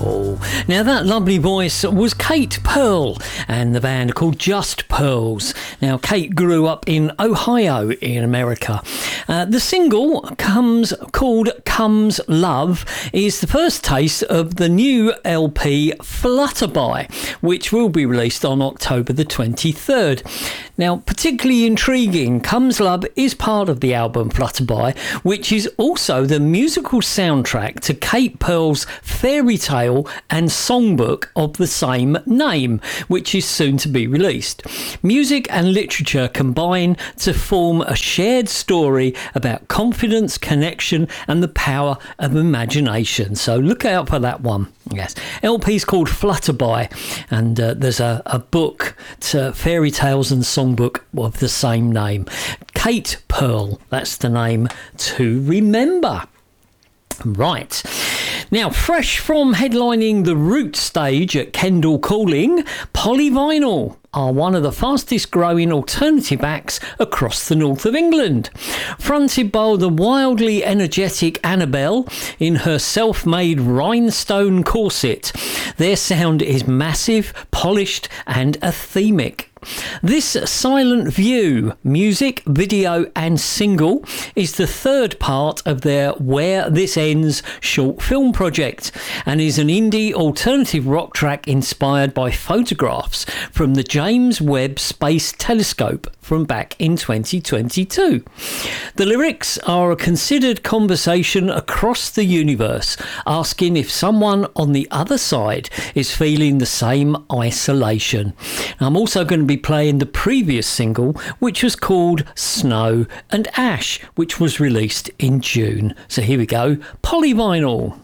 Oh, now that lovely voice was Kate Pearl, and the band are called Just Pearls. Now, Kate grew up in Ohio in America. The single called Comes Love is the first taste of the new LP Flutterby, which will be released on October the 23rd. Now, particularly intriguing, Comes Love is part of the album Flutterby, which is also the musical soundtrack to Kate Pearl's fairy tale and songbook of the same name, which is soon to be released. Music and literature combine to form a shared story about confidence, connection, and the power of imagination. So look out for that one. Yes, LP's called Flutterby, and there's a book to fairy tales and songbook of the same name. Kate Pearl, that's the name to remember. Right. Now, fresh from headlining the Root stage at Kendal Calling, Polyvinyl are one of the fastest growing alternative acts across the north of England. Fronted by the wildly energetic Annabelle in her self-made rhinestone corset, their sound is massive, polished and athemic. This Silent View music, video and single is the third part of their Where This Ends short film project, and is an indie alternative rock track inspired by photographs from the James Webb Space Telescope from back in 2022. The lyrics are a considered conversation across the universe, asking if someone on the other side is feeling the same isolation. I'm also going to be playing the previous single, which was called Snow and Ash, which was released in June. So here we go, Polyvinyl.